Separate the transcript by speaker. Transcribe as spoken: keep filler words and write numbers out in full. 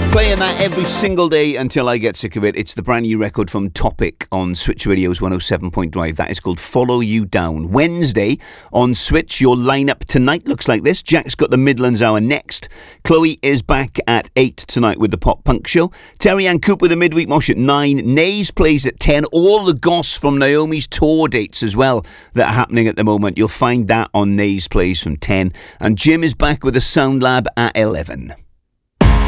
Speaker 1: Playing that every single day until I get sick of it. It's the brand new record from Topic on Switch Radio's one oh seven point five. That is called Follow You Down. Wednesday on Switch, your lineup tonight looks like this. Jack's got the Midlands Hour next. Chloe is back at eight tonight with the Pop Punk Show. Terry Ann Coop with the Midweek Mosh at nine. Nays plays at ten. All the goss from Naomi's tour dates as well that are happening at the moment. You'll find that on Nays Plays from ten. And Jim is back with the Sound Lab at eleven.